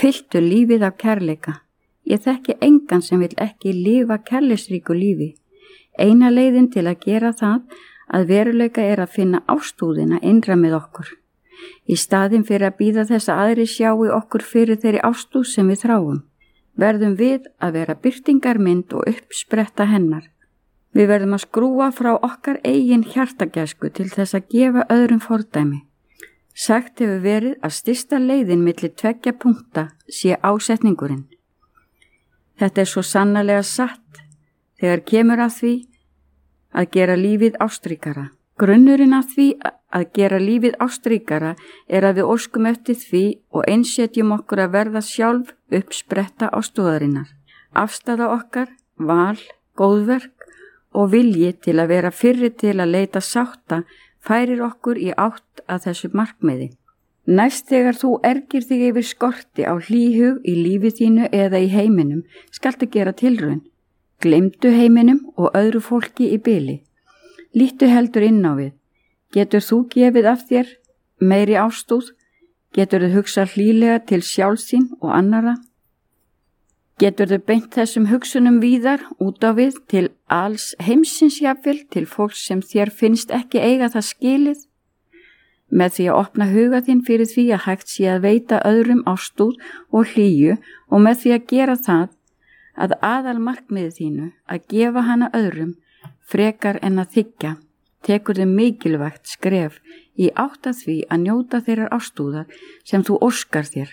Fylltu lífið af kærleika. Ég þekki engan sem vill ekki lifa kærleisríku lífi. Eina leiðin til að gera það að veruleika að finna ástúðina innra með okkur. Í staðinn fyrir að bíða þess að aðri sjái okkur fyrir þeirri ástúð sem við þráum, verðum við að vera birtingarmynd og uppspretta hennar. Við verðum að skrúa frá okkar eigin hjartagæsku til þess að gefa öðrum fordæmi. Sagt hefur verið að stysta leiðin milli 2 punkta sé ásetningurinn. Þetta svo sannarlega satt þegar kemur að því að gera lífið ástríkara. Grunnurinn að því að gera lífið ástríkara að við óskum eftir því og einsetjum okkur að verða sjálf uppspretta ástúðarinnar. Afstaða okkar, val, góðverk og vilji til að vera fyrri til að leita sátta færir okkur í átt að þessu markmiði. Næst þegar þú ergir þig yfir skorti á hlýhug í lífi þínu eða í heiminum, skaltu gera tilraun. Gleymdu heiminum og öðru fólki í bili. Líttu heldur inn á við. Getur þú gefið af þér meiri ástúð? Getur þú hugsað hlýlega til sjálfs þín og annara? Getur þú beint þessum hugsunum víðar út á við til alls heimsins jafnvel, til fólks sem þér finnst ekki eiga það skilið? Með því að opna huga þín fyrir því að hægt sé að veita öðrum ástúð og hlýju og með því að gera það að aðal markmiði þínu að gefa hana öðrum frekar en að þiggja, tekur þau mikilvægt skref í átt að því að njóta þeirrar ástúðar sem þú óskar þér.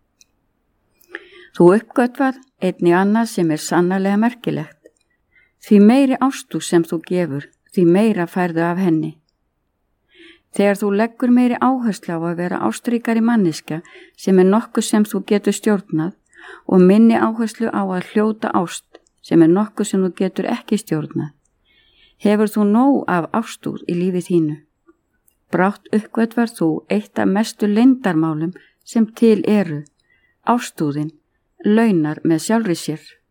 Þú uppgötvar einnig annað sem sannarlega merkilegt. Því meiri ástúð sem þú gefur, því meira færðu af henni. Þegar þú leggur meiri áherslu á að vera ástríkari manneskja sem nokkuð sem þú getur stjórnað og minni áherslu á að hljóta ást sem nokkuð sem þú getur ekki stjórnað, hefur þú nóg af ástúð í lífi þínu. Brátt uppgötvar þú eitt af mestu leyndarmálum sem til eru. Ástúðin launar með sjálfri sér.